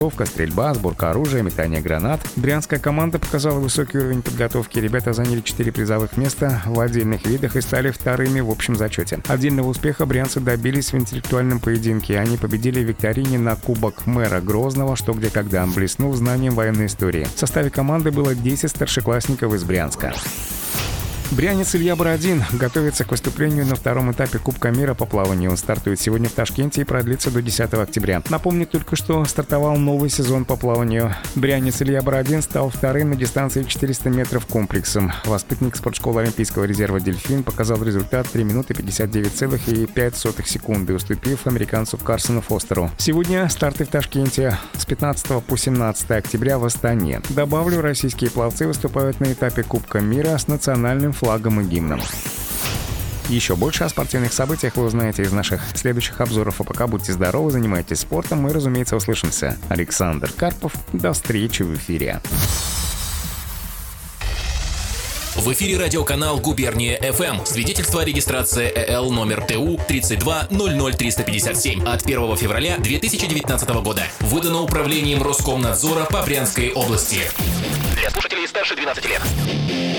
стрельба, сборка оружия, метание гранат. Брянская команда показала высокий уровень подготовки. Ребята заняли 4 призовых места в отдельных видах и стали вторыми в общем зачете. Отдельного успеха брянцы добились в интеллектуальном поединке. Они победили в викторине на Кубок мэра Грозного «Что, где, когда», блеснув знанием военной истории. В составе команды было 10 старшеклассников из Брянска. Брянец Илья Бородин готовится к выступлению на втором этапе Кубка мира по плаванию. Он стартует сегодня в Ташкенте и продлится до 10 октября. Напомню только, что стартовал новый сезон по плаванию. Брянец Илья Бородин стал вторым на дистанции 400 метров комплексом. Воспитанник спортшколы Олимпийского резерва «Дельфин» показал результат 3 минуты 59,5 секунды, уступив американцу Карсону Фостеру. Сегодня старты в Ташкенте с 15 по 17 октября в Астане. Добавлю, российские пловцы выступают на этапе Кубка мира с национальным флагом и гимном. Еще больше о спортивных событиях вы узнаете из наших следующих обзоров. А пока будьте здоровы, занимайтесь спортом, мы, разумеется, услышимся. Александр Карпов. До встречи в эфире. В эфире радиоканал «Губерния ФМ». Свидетельство о регистрации ЭЛ номер ТУ 3200357 от 1 февраля 2019 года. Выдано управлением Роскомнадзора по Брянской области. Для слушателей старше 12 лет.